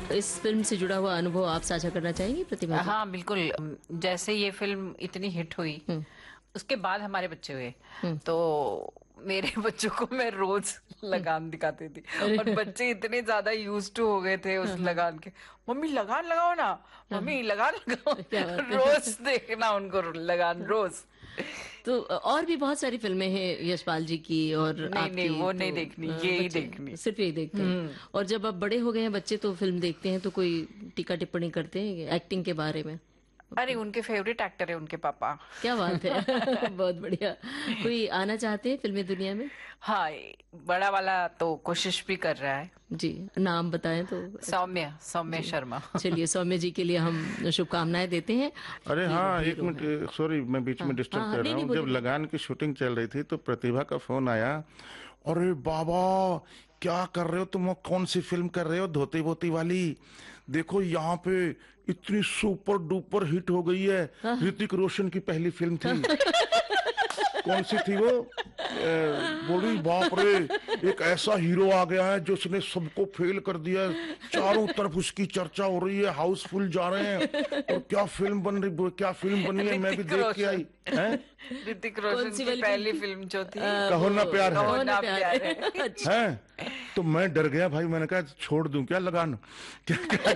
इस फिल्म से जुड़ा हुआ अनुभव आप साझा करना चाहेंगी प्रतिभा जी? हाँ बिल्कुल। जैसे ये फिल्म इतनी हिट हुई, उसके बाद हमारे बच्चे हुए, तो मेरे बच्चों को मैं रोज लगान दिखाती थी। और बच्चे इतने ज्यादा यूज टू हो गए थे उस लगान के, मम्मी लगान लगाओ ना, मम्मी लगान लगाओ। क्या बात है। रोज देखना उनको लगान, रोज। तो और भी बहुत सारी फिल्में हैं यशपाल जी की और नहीं नहीं, आपकी, वो तो नहीं देखनी, यही बच्चे देखनी। सिर्फ यही देखते हैं। और जब अब बड़े हो गए हैं बच्चे तो फिल्म देखते हैं, तो कोई टीका टिप्पणी करते हैं एक्टिंग के बारे में? अरे उनके फेवरेट एक्टर है उनके पापा। क्या बात है। बहुत बढ़िया। कोई आना चाहते हैं फिल्मी दुनिया में? हाँ, बड़ा वाला तो कोशिश भी कर रहा है। जी, नाम बताएं तो। सौम्य, सौम्य शर्मा। चलिए, सौम्य जी के लिए हम शुभकामनाएं देते हैं। अरे हाँ, एक हीरो मिनट, सॉरी मैं बीच में डिस्टर्ब हाँ, कर नहीं, रहा नहीं, हूँ। जब बोलिए। लगान की शूटिंग चल रही थी तो प्रतिभा का फोन आया, अरे बाबा क्या कर रहे हो तुम, कौन सी फिल्म कर रहे हो, धोती बोती वाली? देखो यहाँ पे इतनी सुपर डुपर हिट हो गई है, ऋतिक रोशन की पहली फिल्म थी। कौन सी थी वो? बोली बाप रे, एक ऐसा हीरो आ गया है जो उसने सबको फेल कर दिया है, चारों तरफ उसकी चर्चा हो रही है, हाउसफुल जा रहे हैं, और क्या फिल्म बन रही, क्या फिल्म बनी है, मैं भी देख के आई है। ऋतिक रोशन की पहली फिल्म जो थी, कहो ना प्यार है। कहो ना प्यार है। अच्छा। हैं? तो मैं डर गया भाई, मैंने कहा छोड़ दूं क्या लगान, क्या